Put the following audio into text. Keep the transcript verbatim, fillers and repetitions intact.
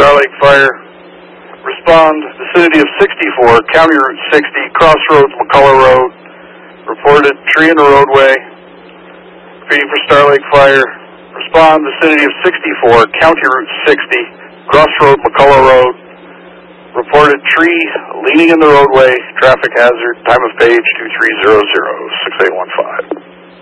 Star Lake Fire. Respond, vicinity of sixty-four, County Route sixty, Crossroads, McCullough Road. Reported tree in the roadway. Repeating for Star Lake Fire. Respond, vicinity of sixty-four, County Route sixty, Crossroads, McCullough Road. Reported tree leaning in the roadway, traffic hazard, time of page two three zero zero, six eight one five.